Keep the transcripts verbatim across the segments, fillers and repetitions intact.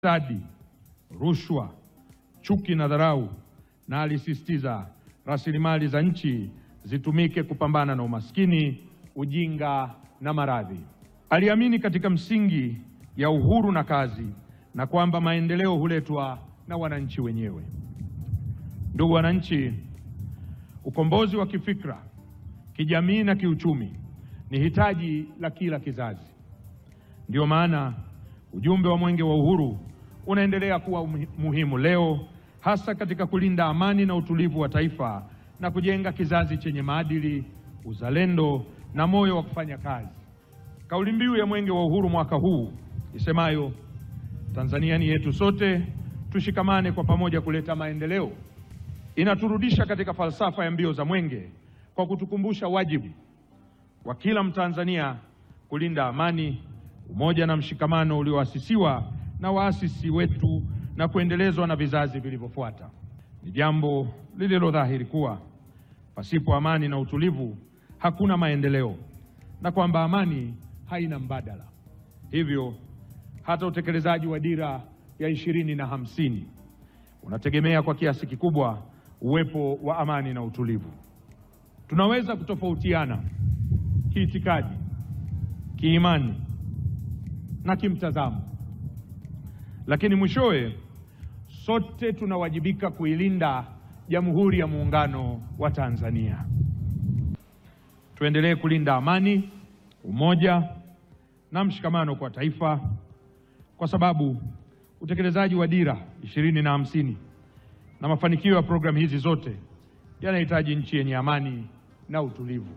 ufisadi, rushwa, chuki na dharau, na alisisitiza rasilimali za nchi zitumike kupambana na umaskini, ujinga na maradhi. Aliamini katika msingi ya uhuru na kazi na kwamba maendeleo huletwa na wananchi wenyewe. Ndugu wananchi, ukombozi wa kifikra, kijamii na kiuchumi ni hitaji la kila kizazi. Ndio maana ujumbe wa Mwenge wa Uhuru unaendelea kuwa muhimu leo, hasa katika kulinda amani na utulivu wa taifa na kujenga kizazi chenye maadili, uzalendo na moyo wa kufanya kazi. Kauli mbiu ya Mwenge wa Uhuru mwaka huu isemayo Tanzania ni yetu sote, tushikamane kwa pamoja kuleta maendeleo, inaturudisha katika falsafa ya mbio za Mwenge kwa kutukumbusha wajibu wa kila Mtanzania kulinda amani, umoja na mshikamano ulioasisiwa na waasisi wetu na kuendelezwa na vizazi vilivyofuata. Ni jambo lililo dhahiri kuwa pasipo amani na utulivu hakuna maendeleo, na kwamba amani haina mbadala. Hivyo hata utekelezaji wa dira ya ishirini na hamsini unategemea kwa kiasi kikubwa uwepo wa amani na utulivu. Tunaweza kutofautiana kiitikadi, kiimani na kimtazamo, lakini mwishowe sote tunawajibika kuilinda Jamhuri ya Muungano wa Tanzania. Tuendelee kulinda amani, umoja na mshikamano kwa taifa, kwa sababu utekelezaji wa dira ishirini na hamsini na mafanikio ya programu hizi zote yanahitaji nchi yenye amani na utulivu.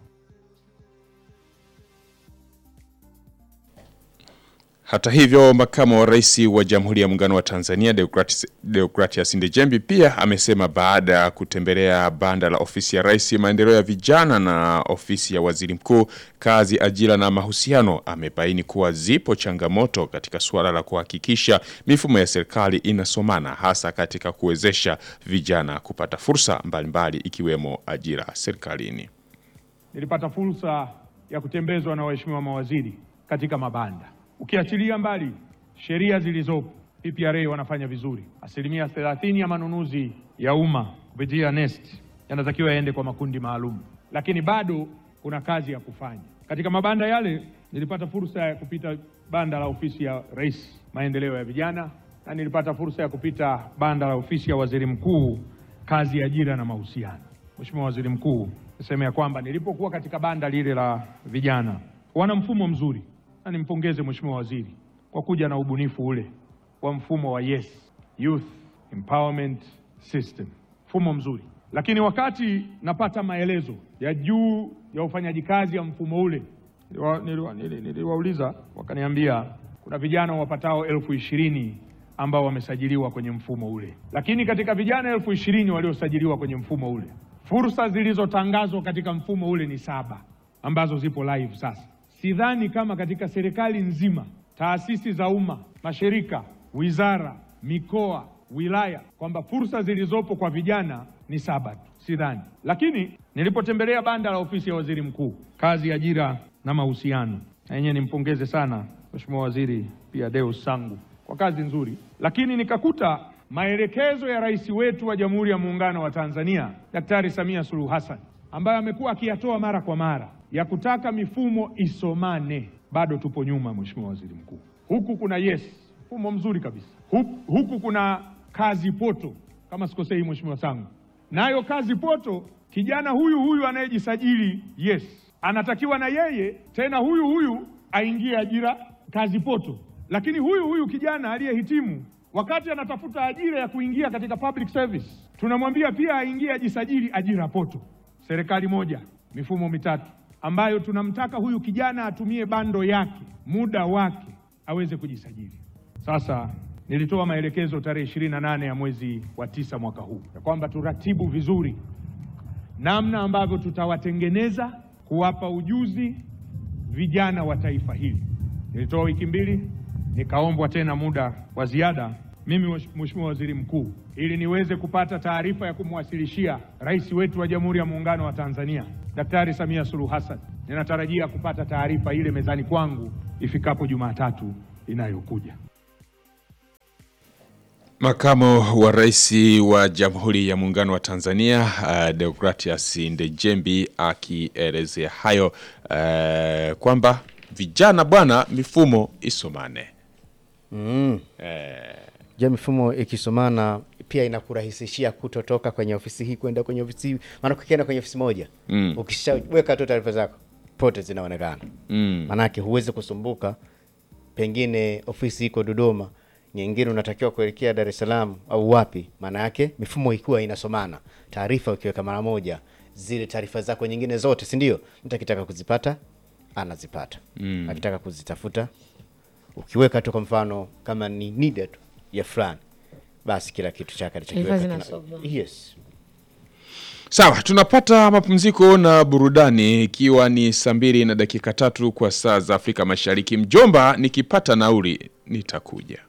Hata hivyo, makamu wa rais wa Jamhuri ya Muungano wa Tanzania Deogratias Ndejembi pia amesema baada ya kutembelea banda la ofisi ya rais, maendeleo ya vijana na ofisi ya waziri mkuu, kazi, ajira na mahusiano, amebaini kuwa zipo changamoto katika suala la kuhakikisha mifumo ya serikali inasomana, hasa katika kuwezesha vijana kupata fursa mbalimbali ikiwemo ajira serikalini. Nilipata fursa ya kutembezwa na waheshimiwa mawaziri katika mabanda. Ukiachilia mbali sheria zilizopo, P P R A wanafanya vizuri. Asilimia thelathini ya manunuzi ya umma kupitia NeST yanatakiwa yaende kwa makundi maalum, lakini bado kuna kazi ya kufanya. Katika mabanda yale nilipata fursa ya kupita banda la ofisi ya rais, maendeleo ya vijana, na nilipata fursa ya kupita banda la ofisi ya waziri mkuu, kazi, ajira na mahusiano. Mheshimiwa Waziri Mkuu, niseme ya kwamba nilipokuwa katika banda lile la vijana, wana mfumo mzuri. Na nimpongeze Mheshimiwa Waziri kwa kuja na ubunifu ule wa mfumo wa YES, Youth Empowerment System. Mfumo mzuri. Lakini wakati napata maelezo ya juu ya ufanyaji kazi ya mfumo ule, niliwauliza, wakaniambia kuna vijana wapatao elfu ishirini ambao wamesajiliwa kwenye mfumo ule. Lakini katika vijana elfu ishirini waliosajiliwa kwenye mfumo ule, fursa zilizotangazwa katika mfumo ule ni saba ambazo zipo live sasa. Sidhani kama katika serikali nzima, taasisi za umma, mashirika, wizara, mikoa, wilaya, kwamba fursa zilizopo kwa vijana ni saba tu. Sidhani. Lakini nilipotembelea banda la ofisi ya waziri mkuu, kazi, ajira na mahusiano, na yenyewe nimpongeze sana Mheshimiwa Waziri pia Deus Sangu kwa kazi nzuri, lakini nikakuta maelekezo ya rais wetu wa Jamhuri ya Muungano wa Tanzania Daktari Samia Suluhu Hassan, ambayo amekuwa akiyatoa mara kwa mara, ya kutaka mifumo isomane, bado tupo nyuma. Mheshimiwa Waziri Mkuu, huku kuna YES, mfumo mzuri kabisa. Huku, huku kuna kazi poto, kama sikosei Mheshimiwa Sangu, nayo kazi poto, kijana huyu huyu anayejisajili YES anatakiwa na yeye tena huyu huyu aingie ajira kazi poto. Lakini huyu huyu kijana aliyehitimu, wakati anatafuta ajira ya kuingia katika public service, tunamwambia pia aingie ajisajili ajira poto. Serikali moja, mifumo mitatu, ambayo tunamtaka huyu kijana atumie bando yake, muda wake, aweze kujisajili. Sasa nilitoa maelekezo tarehe ishirini na nane ya mwezi wa tisa mwaka huu ya kwamba turatibu vizuri namna ambavyo tutawatengeneza, kuwapa ujuzi vijana wa taifa hili. Nilitoa wiki mbili, nikaombwa tena muda wa ziada mimi Mheshimiwa Waziri Mkuu, ili niweze kupata taarifa ya kumwasilishia rais wetu wa Jamhuri ya Muungano wa Tanzania Daktari Samia Suluhu Hassan. Ninatarajia kupata taarifa ile mezani kwangu ifikapo Jumatatu inayokuja. Makamo wa rais wa Jamhuri ya Muungano wa Tanzania uh, Deogratias Ndejembi akielezea hayo uh, kwamba vijana bwana mifumo isomane. Mm. Eh. Je, mifumo ikisomana pia inakurahisishia kutotoka kwenye ofisi hii kwenda kwenye ofisi hii. Maana ukienda kwenye ofisi moja, Mm. ukishaweka tu taarifa zako, pote zinaonekana. Mm. Manake huwezi kusumbuka, pengine ofisi iko Dodoma, nyingine unatakiwa kuelekea Dar es Salaam au wapi. Maana yake mifumo ikiwa inasomana, taarifa ukiweka mara moja, zile taarifa zako nyingine zote, si ndio? Mtu akitaka kuzipata anazipata. Mm. Akitaka kuzitafuta, ukiweka tu kwa mfano kama ni needed ya fulani, basi kila kitu chake alichokiweka. Yes. Sawa, tunapata mapumziko na burudani ikiwa ni saa mbili na dakika tatu kwa saa za Afrika Mashariki. Mjomba, nikipata nauli nitakuja.